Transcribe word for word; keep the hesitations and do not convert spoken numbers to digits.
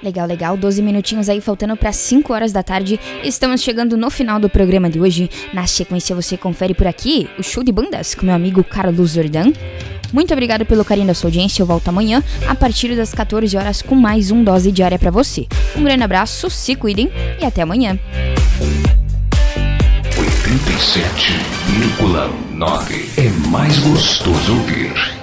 Legal, legal, doze minutinhos aí, faltando para cinco horas da tarde. Estamos chegando no final do programa de hoje. Na sequência você confere por aqui o show de bandas com meu amigo Carlos Jordan. Muito obrigado pelo carinho da sua audiência. Eu volto amanhã a partir das catorze horas com mais um Dose Diária para você. Um grande abraço, se cuidem e até amanhã. oitenta e sete vírgula nove é mais gostoso ouvir.